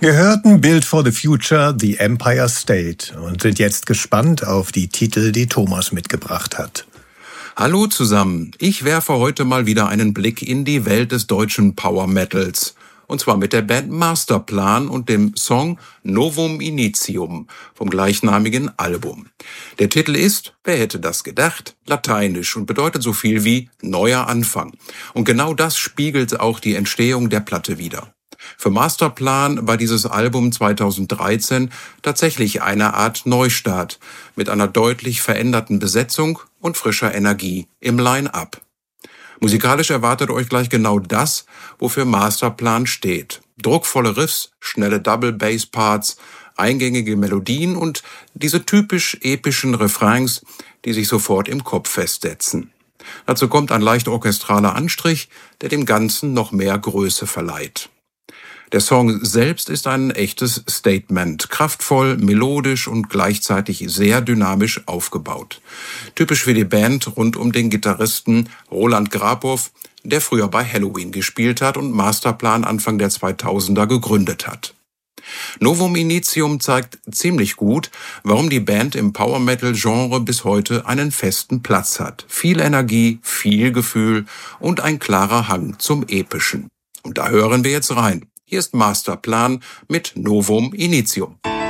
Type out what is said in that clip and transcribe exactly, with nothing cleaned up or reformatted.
Wir hörten Build for the Future, The Empire State und sind jetzt gespannt auf die Titel, die Thomas mitgebracht hat. Hallo zusammen, ich werfe heute mal wieder einen Blick in die Welt des deutschen Power Metals. Und zwar mit der Band Masterplan und dem Song Novum Initium vom gleichnamigen Album. Der Titel ist, wer hätte das gedacht, lateinisch und bedeutet so viel wie neuer Anfang. Und genau das spiegelt auch die Entstehung der Platte wider. Für Masterplan war dieses Album zweitausenddreizehn tatsächlich eine Art Neustart mit einer deutlich veränderten Besetzung und frischer Energie im Line-Up. Musikalisch erwartet euch gleich genau das, wofür Masterplan steht. Druckvolle Riffs, schnelle Double-Bass-Parts, eingängige Melodien und diese typisch epischen Refrains, die sich sofort im Kopf festsetzen. Dazu kommt ein leicht orchestraler Anstrich, der dem Ganzen noch mehr Größe verleiht. Der Song selbst ist ein echtes Statement, kraftvoll, melodisch und gleichzeitig sehr dynamisch aufgebaut. Typisch für die Band rund um den Gitarristen Roland Grapow, der früher bei Helloween gespielt hat und Masterplan Anfang der zweitausender gegründet hat. Novum Initium zeigt ziemlich gut, warum die Band im Power-Metal-Genre bis heute einen festen Platz hat. Viel Energie, viel Gefühl und ein klarer Hang zum Epischen. Und da hören wir jetzt rein. Hier ist Masterplan mit Novum Initium.